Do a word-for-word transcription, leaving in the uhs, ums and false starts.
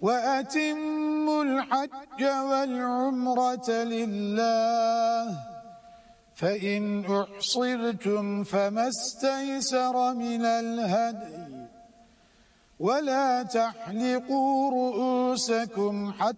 وأتموا الحج والعمرة لله فإن أحصرتم فما استيسر من الهدي ولا تحلقوا رؤوسكم حتى